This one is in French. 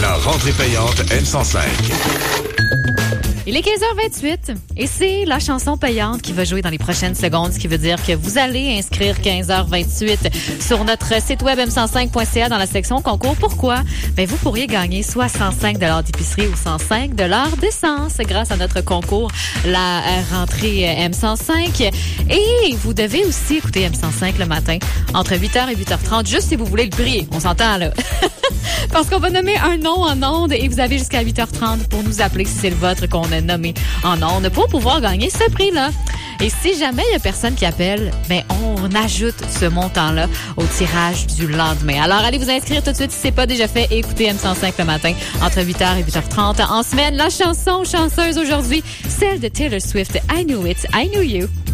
La rentrée payante M105. Il est 15h28 et c'est la chanson payante qui va jouer dans les prochaines secondes, ce qui veut dire que vous allez inscrire 15h28 sur notre site web m105.ca dans la section concours. Pourquoi? Ben, vous pourriez gagner soit 105 $ d'épicerie ou 105 $ d'essence grâce à notre concours, la rentrée M105. Et vous devez aussi écouter M105 le matin entre 8h et 8h30, juste si vous voulez le prix. On s'entend, là. Parce qu'on va nommer un nom en ondes et vous avez jusqu'à 8h30 pour nous appeler si c'est le vôtre qu'on a nommé en ondes pour pouvoir gagner ce prix-là. Et si jamais il y a personne qui appelle, ben on ajoute ce montant-là au tirage du lendemain. Alors allez vous inscrire tout de suite si c'est pas déjà fait et écoutez M105 le matin entre 8h et 8h30 en semaine. La chanson chanceuse aujourd'hui, celle de Taylor Swift, I Knew It, I Knew You.